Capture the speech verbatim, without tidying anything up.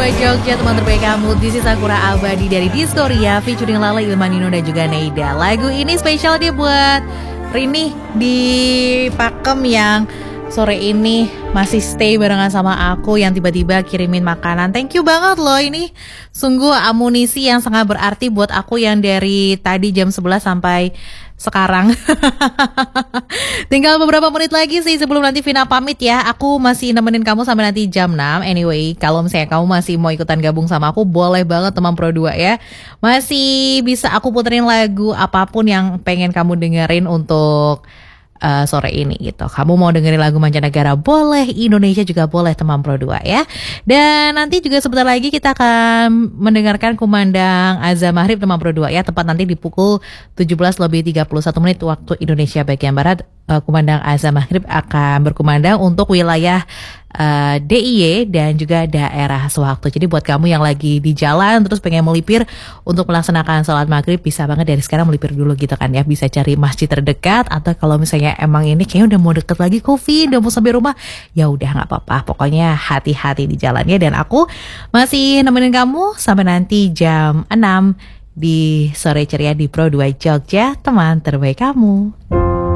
dua Jogja, teman terbaik kamu. This is Sakura Abadi dari Diskoria featuring Lala, Ilmanino dan juga Neida. Lagu ini spesial dia buat Rini di Pakem yang sore ini masih stay barengan sama aku, yang tiba-tiba kirimin makanan. Thank you banget loh, ini sungguh amunisi yang sangat berarti buat aku yang dari tadi jam sebelas sampai sekarang. Tinggal beberapa menit lagi sih sebelum nanti Vina pamit ya. Aku masih nemenin kamu sampai nanti jam enam. Anyway, kalau misalnya kamu masih mau ikutan gabung sama aku, boleh banget teman Pro dua ya. Masih bisa aku puterin lagu apapun yang pengen kamu dengerin untuk Uh, sore ini gitu. Kamu mau dengerin lagu mancanegara boleh, Indonesia juga boleh teman Pro dua ya. Dan nanti juga sebentar lagi kita akan mendengarkan kumandang azan maghrib teman Pro dua ya. Tepat nanti di pukul tujuh belas lebih tiga puluh satu menit waktu Indonesia bagian barat. uh, Kumandang azan maghrib akan berkumandang untuk wilayah uh, D I Y dan juga daerah sewaktu. Jadi buat kamu yang lagi di jalan terus pengen melipir untuk melaksanakan sholat maghrib, bisa banget dari sekarang melipir dulu gitu kan ya. Bisa cari masjid terdekat, atau kalau misalnya emang ini kayaknya udah mau deket lagi Kofi, udah mau sampai rumah, ya udah nggak apa-apa. Pokoknya hati-hati di jalannya. Dan aku masih nemenin kamu sampai nanti jam enam di Sore Ceria di Pro dua Jogja, teman terbaik kamu.